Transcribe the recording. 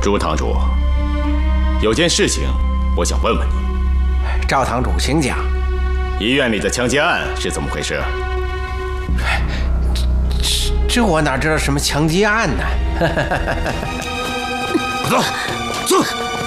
朱堂主，有件事情我想问问你。 赵堂主，请讲。 医院里的枪击案是怎么回事？ 这我哪知道什么枪击案呢？ 走，走。